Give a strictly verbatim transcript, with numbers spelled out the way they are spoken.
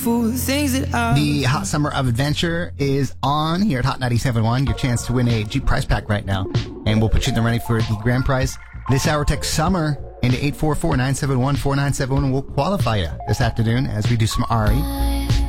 For the things that I The Hot Summer of Adventure is on here at Hot ninety-seven point one. Your chance to win a Jeep prize pack right now. And we'll put you in the running for the grand prize. This hour, text SUMMER into eight four four, nine seven one, four nine seven one. We'll qualify you this afternoon as we do some R E.